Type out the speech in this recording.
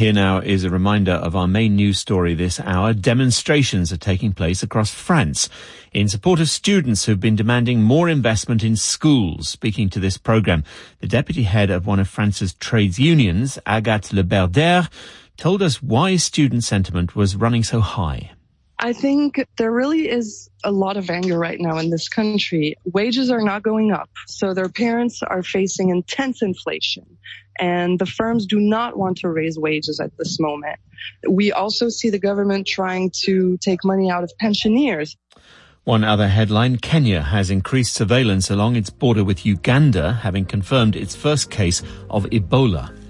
Here now is a reminder of our main news story this hour. Demonstrations are taking place across France in support of students who've been demanding more investment in schools. Speaking to this programme, the deputy head of one of France's trades unions, Agathe Le Berdère, told us why student sentiment was running so high. I think there really is a lot of anger right now in this country. Wages are not going up, so their parents are facing intense inflation, and the firms do not want to raise wages at this moment. We also see the government trying to take money out of pensioners. One other headline, Kenya has increased surveillance along its border with Uganda, having confirmed its first case of Ebola.